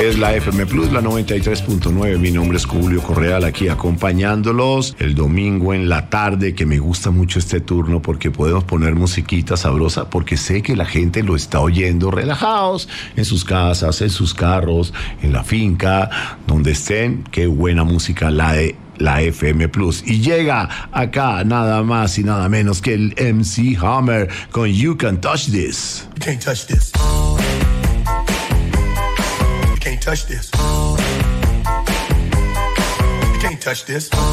es la FM Plus, la 93.9. Mi nombre es Julio Correal, aquí acompañándolos el domingo en la tarde, que me gusta mucho este turno porque podemos poner musiquita sabrosa, porque sé que la gente lo está oyendo relajados en sus casas, en sus carros, en la finca, donde estén. Qué buena música la de la FM Plus. Y llega acá nada más y nada menos que el MC Hammer con You Can't Touch This. You can't touch this. You can't touch this. You can't touch this.